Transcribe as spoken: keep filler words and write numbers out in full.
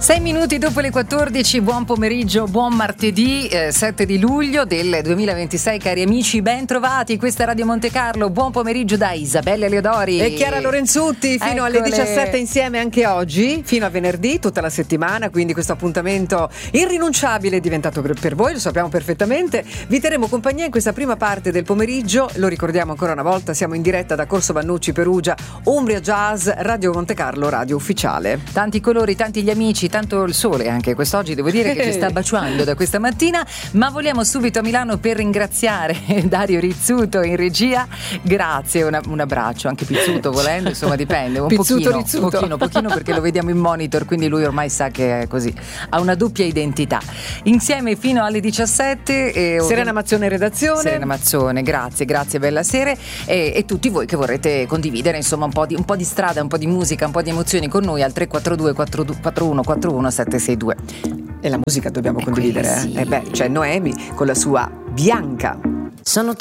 Sei minuti dopo le quattordici, buon pomeriggio, buon martedì eh, sette di luglio del duemilaventisei, cari amici, ben trovati. Questa è Radio Monte Carlo, buon pomeriggio da Isabella Leodori e Chiara Lorenzutti, fino Eccole. alle diciassette insieme anche oggi, fino a venerdì, tutta la settimana, quindi questo appuntamento irrinunciabile è diventato per, per voi, lo sappiamo perfettamente. Vi terremo compagnia in questa prima parte del pomeriggio, lo ricordiamo ancora una volta, siamo in diretta da Corso Vannucci, Perugia, Umbria Jazz, Radio Monte Carlo, radio ufficiale. Tanti colori, tanti gli amici, tanto il sole anche quest'oggi, devo dire che ci sta baciando da questa mattina, ma vogliamo subito a Milano per ringraziare Dario Rizzuto in regia. Grazie, una, un abbraccio, anche Pizzuto volendo, insomma dipende, un Pizzuto, pochino, Rizzuto. pochino, pochino perché lo vediamo in monitor, quindi lui ormai sa che è così, ha una doppia identità. Insieme fino alle diciassette. E Serena Mazzone redazione. Serena Mazzone, grazie, grazie, bella sera. E, e tutti voi che vorrete condividere insomma un po' di un po' di strada, un po' di musica, un po' di emozioni con noi al tre quattro due quattro uno quattro uno sette sei due. E la musica dobbiamo Eh, condividere, sì. eh? Eh beh, c'è Noemi con la sua Bianca. Sono